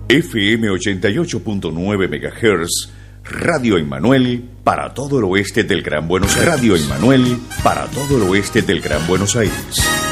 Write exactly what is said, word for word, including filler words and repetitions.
F M ochenta y ocho punto nueve megahertz, Radio Emmanuel para todo el oeste del Gran Buenos Aires. Radio Emmanuel para todo el oeste del Gran Buenos Aires.